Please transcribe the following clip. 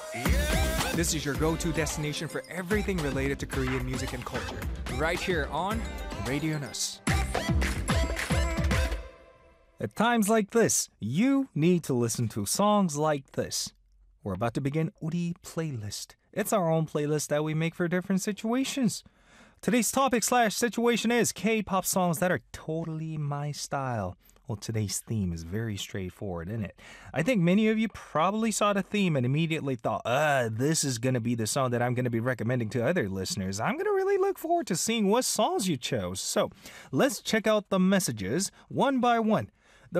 This is your go-to destination for everything related to Korean music and culture. Right here on Radio Nus. At times like this, you need to listen to songs like this. We're about to begin Uri Playlist. It's our own playlist that we make for different situations. Today's topic/situation is K-pop songs that are totally my style. Well, today's theme is very straightforward, isn't it? I think many of you probably saw the theme and immediately thought, this is going to be the song that I'm going to be recommending to other listeners. I'm going to really look forward to seeing what songs you chose. So let's check out the messages one by one.